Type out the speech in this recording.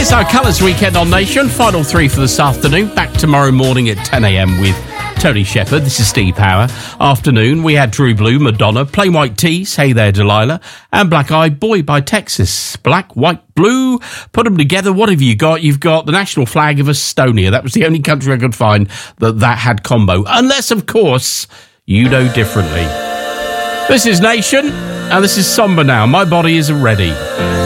It's our Colours Weekend on Nation. Final three for this afternoon. Back tomorrow morning at 10 a.m. with Tony Shepherd. This is Steve Power. Afternoon, we had Drew Blue, Madonna, Plain White Tees, Hey There Delilah, and Black Eyed Boy by Texas. Black, white, blue, put them together. What have you got? You've got the national flag of Estonia. That was the only country I could find that had combo. Unless, of course, you know differently. This is Nation, and this is Somber Now. My body isn't ready.